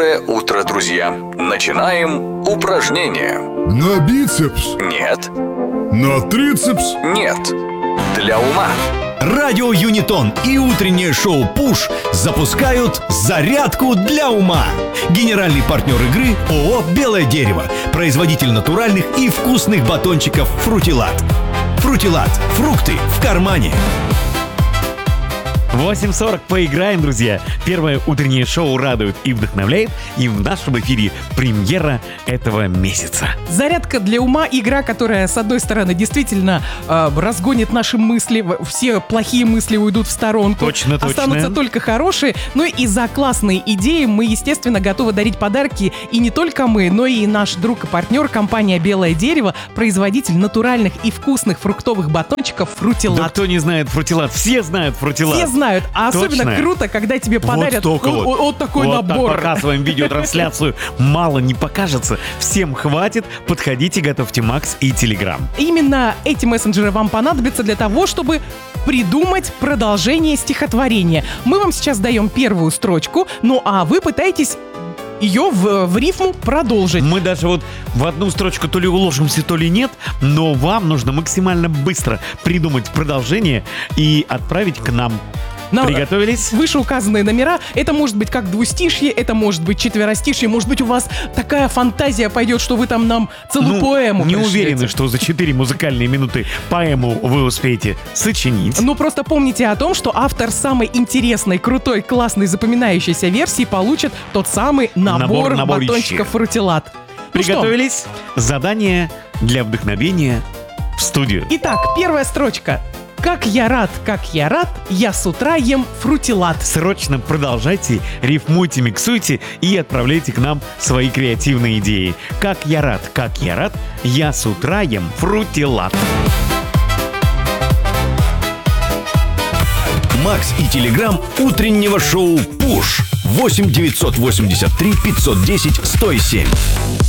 Доброе утро, друзья! Начинаем упражнение. На бицепс? Нет, На трицепс? нет. Для ума. Радио Юнитон и утреннее шоу «Пуш» запускают зарядку для ума. Генеральный партнер игры ООО «Белое дерево». Производитель натуральных и вкусных батончиков «Фрутилат». «Фрутилат» – фрукты в кармане. 8:40, поиграем, друзья. Первое утреннее шоу радует и вдохновляет. И в нашем эфире премьера этого месяца. Зарядка для ума — игра, которая, с одной стороны, действительно разгонит наши мысли, все плохие мысли уйдут в сторонку. Точно. Останутся только хорошие. Ну и за классные идеи мы, естественно, готовы дарить подарки. И не только мы, но и наш друг и партнер, компания «Белое дерево», производитель натуральных и вкусных фруктовых батончиков «Фрутилат». Да кто не знает «Фрутилат»? Все знают «Фрутилат». Все знают, а особенно Точно. круто, когда тебе подарят вот, вот такой вот набор. Так показываем видеотрансляцию. Мало не покажется. Всем хватит. Подходите, готовьте Макс и Телеграм. Именно эти мессенджеры вам понадобятся для того, чтобы придумать продолжение стихотворения. Мы вам сейчас даем первую строчку, ну а вы пытаетесь ее в рифму продолжить. Мы даже вот в одну строчку то ли уложимся, то ли нет, но вам нужно максимально быстро придумать продолжение и отправить к нам. Приготовились? Вышеуказанные номера, это может быть как двустишье, это может быть четверостишье, может быть у вас такая фантазия пойдет, что вы там нам целую поэму не пришлете. уверены, что за 4 музыкальные минуты поэму вы успеете сочинить. Ну просто помните о том, что автор самой интересной, крутой, классной, запоминающейся версии получит тот самый набор наборище. батончиков «Фрутилат». Ну что? Приготовились? Задание для вдохновения в студию. Итак, первая строчка. Как я рад, я с утра ем фрутилат. Срочно продолжайте, рифмуйте, миксуйте и отправляйте к нам свои креативные идеи. Как я рад, я с утра ем фрутилат. Макс и Телеграм утреннего шоу «Пуш». 8 983 510 107.